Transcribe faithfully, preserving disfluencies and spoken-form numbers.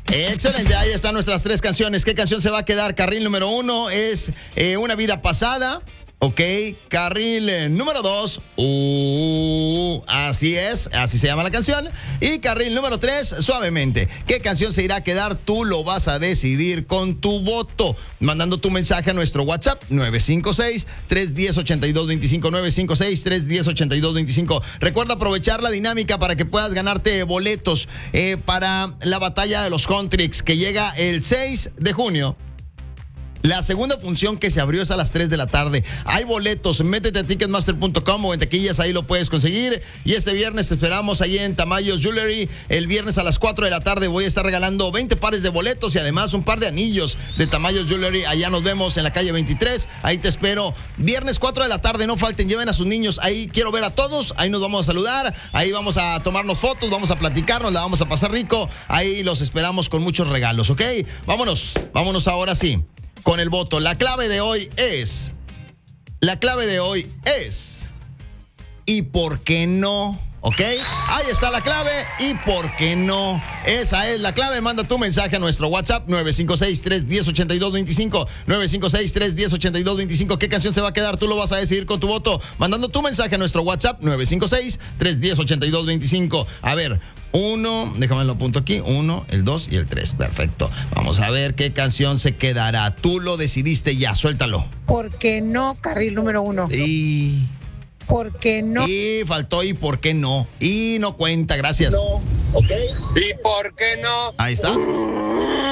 Excelente, ahí están nuestras tres canciones. ¿Qué canción se va a quedar? Carril número uno es eh, Una vida pasada. Ok, carril eh, número dos, uh, así es, así se llama la canción. Y carril número tres, Suavemente. ¿Qué canción se irá a quedar? Tú lo vas a decidir con tu voto, mandando tu mensaje a nuestro WhatsApp nueve cinco seis, tres uno cero, ocho dos dos cinco, nueve cinco seis, tres uno cero, ocho dos dos cinco. Recuerda aprovechar la dinámica para que puedas ganarte boletos eh, para la batalla de los Contrix que llega el seis de junio. La segunda función que se abrió es a las tres de la tarde. Hay boletos, métete a ticketmaster punto com o en taquillas, ahí lo puedes conseguir. Y este viernes te esperamos ahí en Tamayos Jewelry. El viernes a las cuatro de la tarde voy a estar regalando veinte pares de boletos y además un par de anillos de Tamayos Jewelry. Allá nos vemos en la calle veintitrés. Ahí te espero. Viernes cuatro de la tarde, no falten, lleven a sus niños. Ahí quiero ver a todos. Ahí nos vamos a saludar. Ahí vamos a tomarnos fotos, vamos a platicarnos, la vamos a pasar rico. Ahí los esperamos con muchos regalos, ¿ok? Vámonos, vámonos ahora sí. Con el voto. La clave de hoy es. La clave de hoy es. ¿Y por qué no? ¿Ok? Ahí está la clave. ¿Y por qué no? Esa es la clave. Manda tu mensaje a nuestro WhatsApp nueve cinco seis, tres uno cero, ocho dos dos cinco. nueve cinco seis, tres uno cero, ocho dos dos cinco. ¿Qué canción se va a quedar? Tú lo vas a decidir con tu voto. Mandando tu mensaje a nuestro WhatsApp nueve cinco seis, tres uno cero, ocho dos dos cinco. A ver. Uno, déjame lo apunto aquí, uno, el dos y el tres, perfecto. Vamos a ver qué canción se quedará. Tú lo decidiste ya, suéltalo. ¿Por qué no? Carril número uno. Y... ¿Por qué no? Y faltó y por qué no. Y no cuenta, gracias. No, ok. ¿Y por qué no? Ahí está.